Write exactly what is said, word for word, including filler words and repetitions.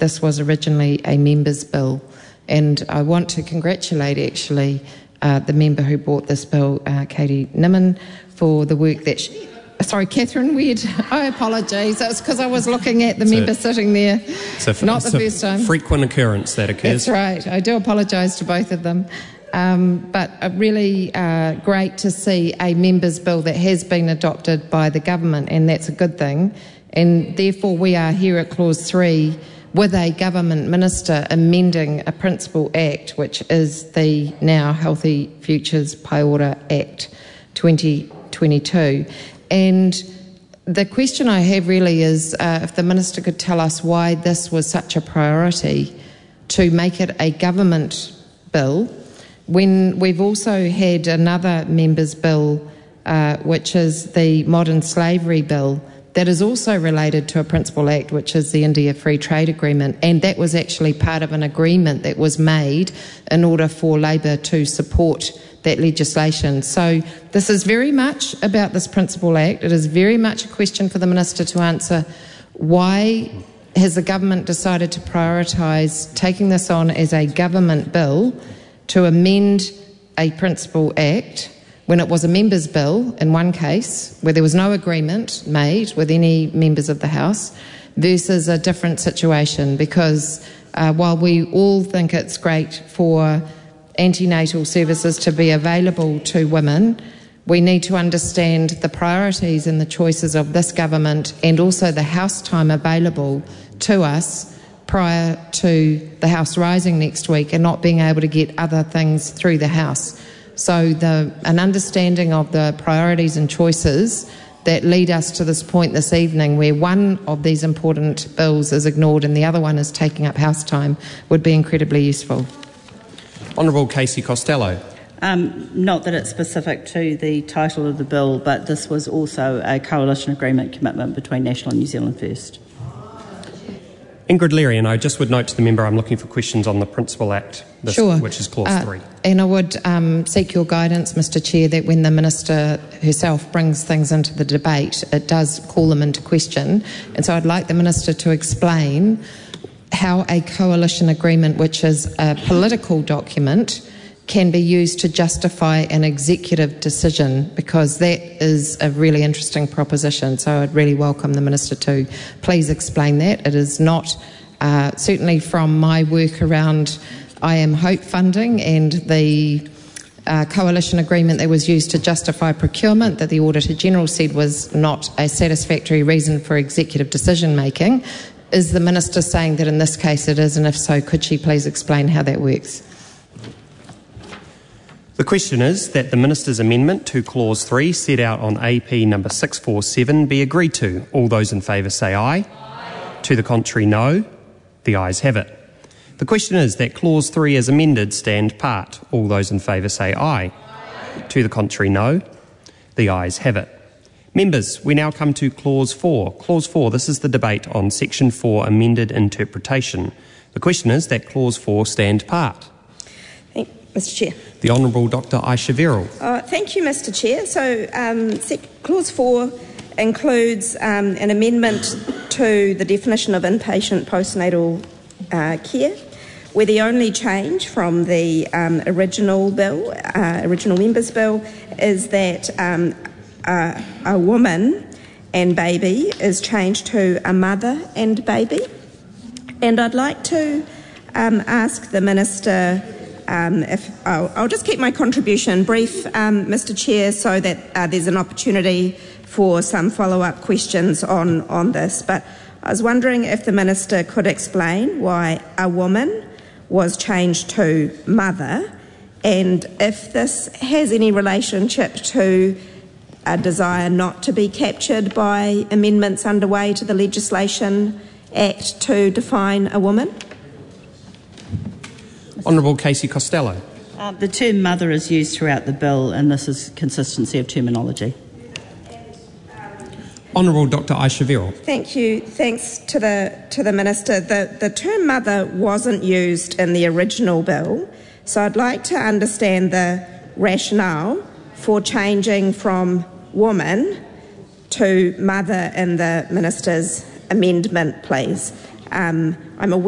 this was originally a member's bill. And I want to congratulate, actually, uh, the member who brought this bill, uh, Katie Nimmin, for the work that she... Sorry, Catherine Weird. I apologise. That's because I was looking at the it's member a, sitting there. It's a, Not it's the a first time. Frequent occurrence that occurs. That's right. I do apologise to both of them. Um, but uh, really uh, great to see a member's bill that has been adopted by the government, and that's a good thing. And therefore we are here at clause three with a government minister amending a principal act, which is the now Healthy Futures Paora Act twenty twenty-two. And the question I have really is uh, if the minister could tell us why this was such a priority to make it a government bill, when we've also had another member's bill, uh, which is the Modern Slavery Bill, that is also related to a principal act, which is the India Free Trade Agreement, and that was actually part of an agreement that was made in order for Labor to support that legislation. So this is very much about this principal act. It is very much a question for the minister to answer. Why has the government decided to prioritise taking this on as a government bill to amend a principal act when it was a member's bill in one case where there was no agreement made with any members of the House versus a different situation? Because uh, while we all think it's great for antenatal services to be available to women, we need to understand the priorities and the choices of this government and also the House time available to us prior to the House rising next week and not being able to get other things through the House. So the, an understanding of the priorities and choices that lead us to this point this evening where one of these important bills is ignored and the other one is taking up House time would be incredibly useful. Honourable Casey Costello. Um, not that it's specific to the title of the bill, but this was also a coalition agreement commitment between National and New Zealand First. Ingrid Leary, and I just would note to the member I'm looking for questions on the Principal Act, this, sure. which is clause uh, three. And I would um, seek your guidance, Mister Chair, that when the Minister herself brings things into the debate, it does call them into question. And so I'd like the Minister to explain how a coalition agreement, which is a political document, can be used to justify an executive decision, because that is a really interesting proposition. So I'd really welcome the Minister to please explain that. It is not, uh, certainly from my work around I Am Hope funding and the uh, coalition agreement that was used to justify procurement that the Auditor General said was not a satisfactory reason for executive decision making. Is the Minister saying that in this case it is, and if so, could she please explain how that works? The question is that the Minister's amendment to Clause three set out on A P number six forty-seven be agreed to. All those in favour say aye. Aye. To the contrary, no. The ayes have it. The question is that Clause three as amended stand part. All those in favour say aye. Aye. To the contrary, no. The ayes have it. Members, we now come to Clause four. Clause four, this is the debate on Section four amended interpretation. The question is that Clause four stand part. Thank you, Mister Chair. The Honourable Doctor Aisha Verrill. Uh, thank you, Mister Chair. So um, Clause four includes um, an amendment to the definition of inpatient postnatal uh, care, where the only change from the um, original bill, uh, original members' bill, is that um, Uh, a woman and baby is changed to a mother and baby. And I'd like to um, ask the Minister um, if I'll, I'll just keep my contribution brief, um, Mister Chair, so that uh, there's an opportunity for some follow-up questions on, on this. But I was wondering if the Minister could explain why a woman was changed to mother, and if this has any relationship to a desire not to be captured by amendments underway to the Legislation Act to define a woman. Honourable Casey Costello. Uh, the term mother is used throughout the bill, and this is consistency of terminology. Honourable Doctor Aisha Verrill. Thank you. Thanks to the to the Minister. The, the term mother wasn't used in the original bill, so I'd like to understand the rationale for changing from woman to mother in the Minister's amendment, please. Um, I'm aware